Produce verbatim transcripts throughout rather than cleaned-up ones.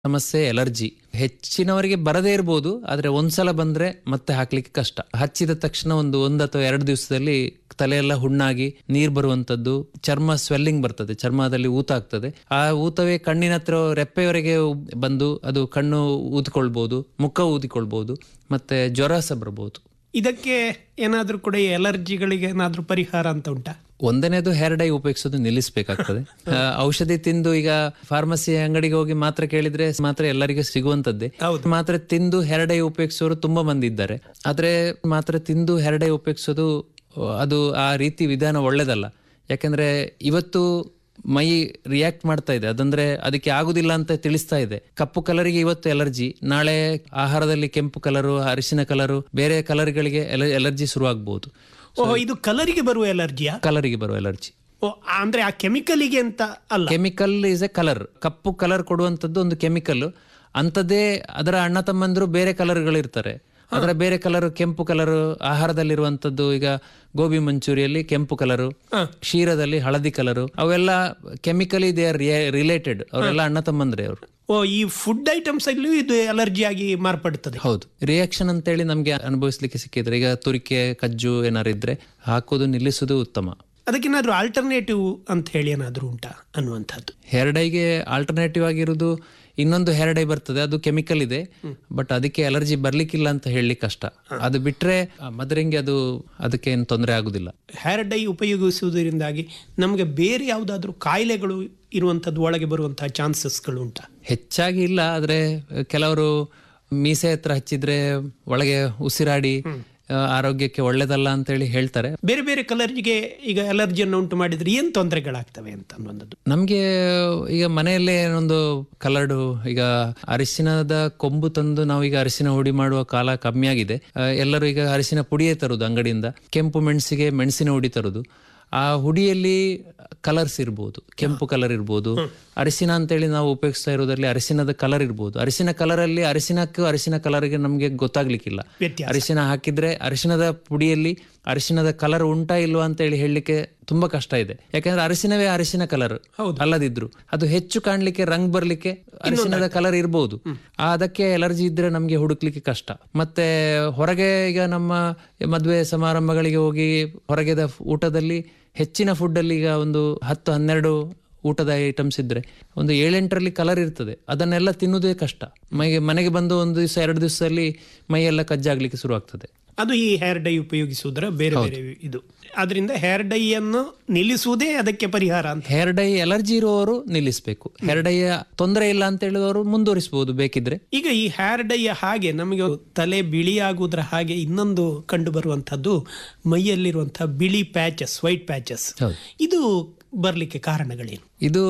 ಸಮಸ್ಯೆ ಎಲರ್ಜಿ ಹೆಚ್ಚಿನವರಿಗೆ ಬರದೇ ಇರಬಹುದು, ಆದ್ರೆ ಒಂದ್ಸಲ ಬಂದ್ರೆ ಮತ್ತೆ ಹಾಕ್ಲಿಕ್ಕೆ ಕಷ್ಟ. ಹಚ್ಚಿದ ತಕ್ಷಣ ಒಂದು ಒಂದ್ ಅಥವಾ ಎರಡು ದಿವಸದಲ್ಲಿ ತಲೆಯೆಲ್ಲ ಹುಣ್ಣಾಗಿ ನೀರ್ ಬರುವಂತದ್ದು, ಚರ್ಮ ಸ್ವೆಲ್ಲಿಂಗ್ ಬರ್ತದೆ, ಚರ್ಮದಲ್ಲಿ ಊತ ಆಗ್ತದೆ. ಆ ಊತವೇ ಕಣ್ಣಿನ ಹತ್ರ ರೆಪ್ಪೆಯವರೆಗೆ ಬಂದು ಅದು ಕಣ್ಣು ಊದಿಕೊಳ್ಬಹುದು, ಮುಖ ಊದಿಕೊಳ್ಬಹುದು, ಮತ್ತೆ ಜ್ವರ ಸಹ ಬರಬಹುದು. ಇದಕ್ಕೆ ಏನಾದ್ರೂ ಕೂಡ ಈ ಅಲರ್ಜಿಗಳಿಗೆ ಏನಾದ್ರೂ ಪರಿಹಾರ ಅಂತ ಉಂಟಾ? ಒಂದನೇದು ಹೇರ್ ಡೈ ಉಪಯೋಗಿಸೋದು ನಿಲ್ಲಿಸಬೇಕಾಗ್ತದೆ. ಔಷಧಿ ತಿಂದು ಈಗ ಫಾರ್ಮಸಿ ಅಂಗಡಿಗೆ ಹೋಗಿ ಮಾತ್ರ ಕೇಳಿದ್ರೆ ಮಾತ್ರ ಎಲ್ಲರಿಗೂ ಸಿಗುವಂತದ್ದೇ. ಮಾತ್ರ ತಿಂದು ಹೇರ್ ಡೈ ಉಪಯೋಗಿಸೋರು ತುಂಬಾ ಮಂದಿ ಇದ್ದಾರೆ. ಆದ್ರೆ ಮಾತ್ರ ತಿಂದು ಹೇರ್ ಡೈ ಉಪಯೋಗಿಸೋದು ಅದು ಆ ರೀತಿ ವಿಧಾನ ಒಳ್ಳೇದಲ್ಲ. ಯಾಕಂದ್ರೆ ಇವತ್ತು ಮೈ ರಿಯಾಕ್ಟ್ ಮಾಡ್ತಾ ಇದೆ, ಅದಂದ್ರೆ ಅದಕ್ಕೆ ಆಗುದಿಲ್ಲ ಅಂತ ತಿಳಿಸ್ತಾ ಇದೆ. ಕಪ್ಪು ಕಲರಿಗೆ ಇವತ್ತು ಎಲರ್ಜಿ, ನಾಳೆ ಆಹಾರದಲ್ಲಿ ಕೆಂಪು ಕಲರು, ಅರಿಶಿನ ಕಲರು, ಬೇರೆ ಕಲರ್ಗಳಿಗೆ ಎಲರ್ಜಿ ಶುರುವಾಗಬಹುದು. ಓಹೋ, ಇದು ಕಲರಿಗೆ ಬರುವ ಎಲರ್ಜಿಯಾ? ಕಲರಿಗೆ ಬರುವ ಎಲರ್ಜಿ. ಅಂದ್ರೆ ಆ ಕೆಮಿಕಲಿಗೆ ಅಂತ ಅಲ್ಲ. Chemical is A colour. Cup colour ಕೊಡುವಂತದ್ದು ಒಂದು ಕೆಮಿಕಲ್. ಅಂತದೇ ಅದರ ಅಣ್ಣ ತಮ್ಮಂದ್ರು ಬೇರೆ ಕಲರ್ಗಳು ಇರ್ತಾರೆ. ಅದರ ಬೇರೆ ಕಲರ್, ಕೆಂಪು ಕಲರ್ ಆಹಾರದಲ್ಲಿರುವಂತದ್ದು. ಈಗ ಗೋಬಿ ಮಂಚೂರಿಯಲ್ಲಿ ಕೆಂಪು ಕಲರು, ಕ್ಷೀರದಲ್ಲಿ ಹಳದಿ ಕಲರು, ಅವೆಲ್ಲ ಕೆಮಿಕಲಿ ದೇ ಆರ್ ರಿಲೇಟೆಡ್. ಅವರೆಲ್ಲ ಅಣ್ಣ ತಮ್ಮಂದ್ರೆ ಅವರು. ಓ, ಈ ಫುಡ್ ಐಟಮ್ಸ್ ಅಲ್ಲೂ ಇದು ಅಲರ್ಜಿ ಆಗಿ ಮಾರ್ಪಡುತ್ತದೆ. ಹೌದು, ರಿಯಾಕ್ಷನ್ ಅಂತೇಳಿ ನಮ್ಗೆ ಅನುಭವಿಸ್ಲಿಕ್ಕೆ ಸಿಕ್ಕಿದ್ರೆ, ಈಗ ತುರಿಕೆ ಕಜ್ಜು ಏನಾರು ಇದ್ರೆ ಹಾಕೋದು ನಿಲ್ಲಿಸುವುದು ಉತ್ತಮ. ಅದಕ್ಕೇನಾದ್ರೂ ಆಲ್ಟರ್ನೇಟಿವ್ ಅಂತ ಹೇಳಿ ಏನಾದ್ರೂ ಉಂಟಾ ಅನ್ನುವಂಥದ್ದು? ಹೇರ್ ಡೈಗೆ ಆಲ್ಟರ್ನೇಟಿವ್ ಆಗಿರುವುದು ಇನ್ನೊಂದು ಹೇರ್ ಡೈ ಬರ್ತದೆ, ಅದು ಕೆಮಿಕಲ್ ಇದೆ, ಬಟ್ ಅದಕ್ಕೆ ಅಲರ್ಜಿ ಬರ್ಲಿಕ್ಕಿಲ್ಲ ಅಂತ ಹೇಳಲಿಕ್ಕೆ ಕಷ್ಟ. ಅದು ಬಿಟ್ರೆ ಮದರಿಂಗಿ ಅದು ಅದಕ್ಕೆ ಏನು ತೊಂದರೆ ಆಗುದಿಲ್ಲ. ಹೇರ್ ಡೈ ಉಪಯೋಗಿಸುವುದರಿಂದಾಗಿ ನಮಗೆ ಬೇರೆ ಯಾವುದಾದ್ರೂ ಕಾಯಿಲೆಗಳು ಇರುವಂತದ್ದು ಒಳಗೆ ಬರುವಂತಹ ಚಾನ್ಸಸ್ಗಳು ಉಂಟಾ? ಹೆಚ್ಚಾಗಿ ಇಲ್ಲ, ಆದ್ರೆ ಕೆಲವರು ಮೀಸೆ ಹತ್ರ ಹಚ್ಚಿದ್ರೆ ಒಳಗೆ ಉಸಿರಾಡಿ ಆರೋಗ್ಯಕ್ಕೆ ಒಳ್ಳೇದಲ್ಲ ಅಂತ ಹೇಳಿ ಹೇಳ್ತಾರೆ. ಬೇರೆ ಬೇರೆ ಕಲರ್ಗೆ ಈಗ ಅಲರ್ಜಿಯನ್ನು ಉಂಟು ಮಾಡಿದ್ರೆ ಏನ್ ತೊಂದರೆಗಳಾಗ್ತವೆ ಅಂತ ಅನ್ನೋದು ನಮ್ಗೆ ಈಗ ಮನೆಯಲ್ಲೇ ಒಂದು ಕಲರ್ಡು, ಈಗ ಅರಿಶಿನದ ಕೊಂಬು ತಂದು ನಾವು ಈಗ ಅರಿಶಿನ ಹುಡಿ ಮಾಡುವ ಕಾಲ ಕಮ್ಮಿ ಆಗಿದೆ. ಎಲ್ಲರೂ ಈಗ ಅರಿಶಿನ ಪುಡಿಯೇ ತರುದು ಅಂಗಡಿಯಿಂದ. ಕೆಂಪು ಮೆಣಸಿಗೆ ಮೆಣಸಿನ ಹುಡಿ ತರುದು. ಆ ಹುಡಿಯಲ್ಲಿ ಕಲರ್ಸ್ ಇರ್ಬೋದು, ಕೆಂಪು ಕಲರ್ ಇರ್ಬೋದು. ಅರಿಶಿನ ಅಂತೇಳಿ ನಾವು ಉಪಯೋಗಿಸ್ತಾ ಇರೋದ್ರಲ್ಲಿ ಅರಿಶಿನದ ಕಲರ್ ಇರ್ಬೋದು. ಅರಿಶಿನ ಕಲರ್ ಅಲ್ಲಿ ಅರಿಶಿನಕ್ಕೂ ಅರಿಶಿನ ಕಲರ್ಗೆ ನಮ್ಗೆ ಗೊತ್ತಾಗ್ಲಿಕ್ಕಿಲ್ಲ. ಅರಿಶಿನ ಹಾಕಿದ್ರೆ ಅರಿಶಿನದ ಪುಡಿಯಲ್ಲಿ ಅರಿಶಿನದ ಕಲರ್ ಉಂಟಾ ಇಲ್ವಾ ಅಂತ ಹೇಳಿ ಹೇಳಲಿಕ್ಕೆ ತುಂಬಾ ಕಷ್ಟ ಇದೆ. ಯಾಕಂದ್ರೆ ಅರಿಶಿನವೇ ಅರಿಶಿನ ಕಲರ್ ಅಲ್ಲದಿದ್ರು ಅದು ಹೆಚ್ಚು ಕಾಣ್ಲಿಕ್ಕೆ, ರಂಗ್ ಬರ್ಲಿಕ್ಕೆ ಅರಿಶಿನದ ಕಲರ್ ಇರ್ಬೋದು. ಅದಕ್ಕೆ ಎಲರ್ಜಿ ಇದ್ರೆ ನಮ್ಗೆ ಹುಡುಕ್ಲಿಕ್ಕೆ ಕಷ್ಟ. ಮತ್ತೆ ಹೊರಗೆ ಈಗ ನಮ್ಮ ಮದುವೆ ಸಮಾರಂಭಗಳಿಗೆ ಹೋಗಿ ಹೊರಗೆದ ಊಟದಲ್ಲಿ ಹೆಚ್ಚಿನ ಫುಡ್ ಅಲ್ಲಿ ಈಗ ಒಂದು ಹತ್ತು ಹನ್ನೆರಡು ಊಟದ ಐಟಮ್ಸ್ ಇದ್ರೆ ಒಂದು ಏಳೆಂಟರಲ್ಲಿ ಕಲರ್ ಇರ್ತದೆ. ಅದನ್ನೆಲ್ಲ ತಿನ್ನುವುದೇ ಕಷ್ಟ. ಮೈಗೆ ಮನೆಗೆ ಬಂದು ಒಂದು ದಿವಸ ಎರಡು ದಿವಸದಲ್ಲಿ ಮೈಯೆಲ್ಲ ಕಜ್ಜಾಗ್ಲಿಕ್ಕೆ ಶುರು ಆಗ್ತದೆ. ಅದು ಈ ಹೇರ್ ಡೈ ಉಪಯೋಗಿಸುವುದರ ಬೇರೆ ಬೇರೆ ಇದು. ಅದರಿಂದ ಹೇರ್ ಡೈ ಅನ್ನು ನಿಲ್ಲಿಸುವುದೇ ಅದಕ್ಕೆ ಪರಿಹಾರ ಅಂತ. ಹೇರ್ ಡೈ ಎಲರ್ಜಿ ಇರುವವರು ನಿಲ್ಲಿಸಬೇಕು. ಹೇರ್ ಡೈ ತೊಂದರೆ ಇಲ್ಲ ಅಂತ ಹೇಳಿದವರು ಮುಂದುವರಿಸಬಹುದು ಬೇಕಿದ್ರೆ. ಈಗ ಈ ಹೇರ್ ಡೈ ಹಾಗೆ ನಮಗೆ ತಲೆ ಬಿಳಿಯಾಗುವುದರ ಹಾಗೆ ಇನ್ನೊಂದು ಕಂಡು ಬರುವಂತದ್ದು ಮೈಯಲ್ಲಿರುವಂತಹ ಬಿಳಿ ಪ್ಯಾಚಸ್, ವೈಟ್ ಪ್ಯಾಚಸ್. ಇದು ಬರ್ಲಿಕ್ಕೆ ಕಾರಣಗಳೇನು? ಇದು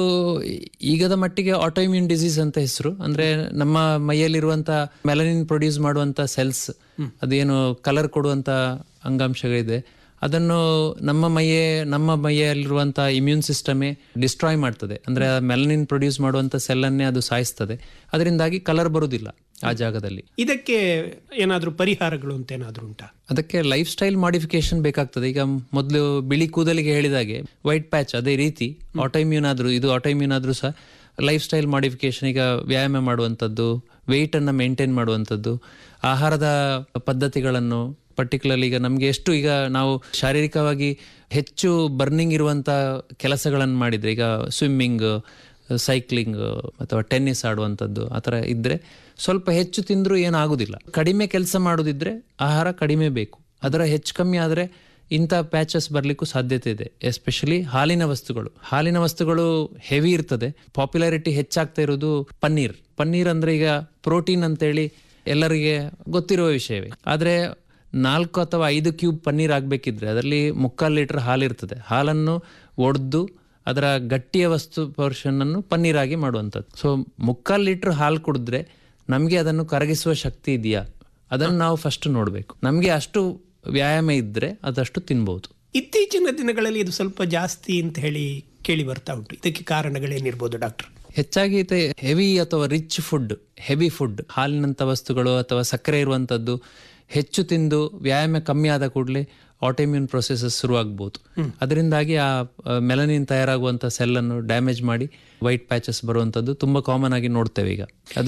ಈಗದ ಮಟ್ಟಿಗೆ ಆಟೋಇಮ್ಯೂನ್ ಡಿಸೀಸ್ ಅಂತ ಹೆಸರು. ಅಂದ್ರೆ ನಮ್ಮ ಮೈಯಲ್ಲಿರುವಂತ ಮೆಲನಿನ್ ಪ್ರೊಡ್ಯೂಸ್ ಮಾಡುವಂತ ಸೆಲ್ಸ್, ಅದೇನು ಕಲರ್ ಕೊಡುವಂತ ಅಂಗಾಂಶಗಳಿದೆ, ಅದನ್ನು ನಮ್ಮ ಮೈಯೇ ನಮ್ಮ ಮೈಯಲ್ಲಿರುವಂತ ಇಮ್ಯೂನ್ ಸಿಸ್ಟಮೇ ಡಿಸ್ಟ್ರಾಯ್ ಮಾಡ್ತದೆ. ಅಂದ್ರೆ ಮೆಲನಿನ್ ಪ್ರೊಡ್ಯೂಸ್ ಮಾಡುವಂತ ಸೆಲ್ ಅನ್ನೇ ಅದು ಸಾಯಿಸ್ತದೆ. ಅದರಿಂದಾಗಿ ಕಲರ್ ಬರುವುದಿಲ್ಲ ಆ ಜಾಗದಲ್ಲಿ. ಇದಕ್ಕೆ ಏನಾದ್ರೂ ಪರಿಹಾರಗಳು ಅಂತ ಏನಾದ್ರೂ ಉಂಟಾ? ಅದಕ್ಕೆ ಲೈಫ್ ಸ್ಟೈಲ್ ಮಾಡಿಫಿಕೇಶನ್ ಬೇಕಾಗ್ತದೆ. ಈಗ ಮೊದಲು ಬಿಳಿ ಕೂದಲಿಗೆ ಹೇಳಿದಾಗೆ ವೈಟ್ ಪ್ಯಾಚ್, ಅದೇ ರೀತಿ ಆಟೋಇಮ್ಯೂನ್ ಆದ್ರೂ ಇದು ಆಟೋಇಮ್ಯೂನ್ ಆದ್ರೂ ಸಹ ಲೈಫ್ ಸ್ಟೈಲ್ ಮಾಡಿಫಿಕೇಶನ್, ಈಗ ವ್ಯಾಯಾಮ ಮಾಡುವಂಥದ್ದು, ವೆಯ್ಟ್ ಅನ್ನ ಮೇಂಟೈನ್ ಮಾಡುವಂಥದ್ದು, ಆಹಾರದ ಪದ್ಧತಿಗಳನ್ನು ಪರ್ಟಿಕ್ಯುಲರ್ಲಿ ಈಗ ನಮ್ಗೆ ಎಷ್ಟು ಈಗ ನಾವು ಶಾರೀರಿಕವಾಗಿ ಹೆಚ್ಚು ಬರ್ನಿಂಗ್ ಇರುವಂತ ಕೆಲಸಗಳನ್ನು ಮಾಡಿದ್ರೆ, ಈಗ ಸ್ವಿಮ್ಮಿಂಗ್, ಸೈಕ್ಲಿಂಗ್ ಅಥವಾ ಟೆನ್ನಿಸ್ ಆಡುವಂಥದ್ದು ಆ ಥರ ಇದ್ರೆ ಸ್ವಲ್ಪ ಹೆಚ್ಚು ತಿಂದ್ರೂ ಏನಾಗುದಿಲ್ಲ. ಕಡಿಮೆ ಕೆಲಸ ಮಾಡೋದಿದ್ರೆ ಆಹಾರ ಕಡಿಮೆ ಬೇಕು. ಅದರ ಹೆಚ್ಚು ಕಮ್ಮಿ ಆದ್ರೆ ಇಂಥ ಪ್ಯಾಚಸ್ ಬರ್ಲಿಕ್ಕೂ ಸಾಧ್ಯತೆ ಇದೆ. ಎಸ್ಪೆಷಲಿ ಹಾಲಿನ ವಸ್ತುಗಳು. ಹಾಲಿನ ವಸ್ತುಗಳು ಹೆವಿ ಇರ್ತದೆ. ಪಾಪ್ಯುಲಾರಿಟಿ ಹೆಚ್ಚಾಗ್ತಾ ಇರೋದು ಪನ್ನೀರ್. ಪನ್ನೀರ್ ಅಂದ್ರೆ ಈಗ ಪ್ರೋಟೀನ್ ಅಂತೇಳಿ ಎಲ್ಲರಿಗೆ ಗೊತ್ತಿರುವ ವಿಷಯವೇ. ಆದ್ರೆ ನಾಲ್ಕು ಅಥವಾ ಐದು ಕ್ಯೂಬ್ ಪನ್ನೀರ್ ಆಗ್ಬೇಕಿದ್ರೆ ಅದರಲ್ಲಿ ಮುಕ್ಕಾಲು ಲೀಟರ್ ಹಾಲು ಇರ್ತದೆ. ಹಾಲನ್ನು ಒಡೆದು ಅದರ ಗಟ್ಟಿಯ ವಸ್ತು ಪೋರ್ಷನ್ ಅನ್ನು ಪನ್ನೀರ್ ಆಗಿ ಮಾಡುವಂಥದ್ದು. ಸೊ ಮುಕ್ಕಾಲು ಲೀಟರ್ ಹಾಲು ಕುಡಿದ್ರೆ ನಮ್ಗೆ ಅದನ್ನು ಕರಗಿಸುವ ಶಕ್ತಿ ಇದೆಯಾ, ಅದನ್ನು ನಾವು ಫಸ್ಟ್ ನೋಡ್ಬೇಕು. ನಮ್ಗೆ ಅಷ್ಟು ವ್ಯಾಯಾಮ ಇದ್ರೆ ಅದಷ್ಟು ತಿನ್ಬಹುದು. ಇತ್ತೀಚಿನ ದಿನಗಳಲ್ಲಿ ಇದು ಸ್ವಲ್ಪ ಜಾಸ್ತಿ ಅಂತ ಹೇಳಿ ಕೇಳಿ ಬರ್ತಾ ಉಂಟು. ಇದಕ್ಕೆ ಕಾರಣಗಳೇನಿರ್ಬೋದು ಡಾಕ್ಟರ್? ಹೆಚ್ಚಾಗಿ ಹೆವಿ ಅಥವಾ ರಿಚ್ ಫುಡ್, ಹೆವಿ ಫುಡ್, ಹಾಲಿನಂತ ವಸ್ತುಗಳು ಅಥವಾ ಸಕ್ಕರೆ ಇರುವಂತದ್ದು ಹೆಚ್ಚು ತಿಂದು ವ್ಯಾಯಾಮ ಕಮ್ಮಿ ಆದ ಕೂಡಲೇ ಆಟೋಇಮ್ಯೂನ್ ಪ್ರೊಸೆಸಸ್ ಶುರುವಾಗಬಹುದು. ಅದರಿಂದಾಗಿ ಆ ಮೆಲನಿನ್ ತಯಾರಾಗುವಂತ ಸೆಲ್ ಅನ್ನು ಡ್ಯಾಮೇಜ್ ಮಾಡಿ ವೈಟ್ ಪ್ಯಾಚಸ್ ಬರುವಂತದ್ದು ತುಂಬಾ ಕಾಮನ್ ಆಗಿ ನೋಡ್ತೇವೆ ಈಗ. ಅದು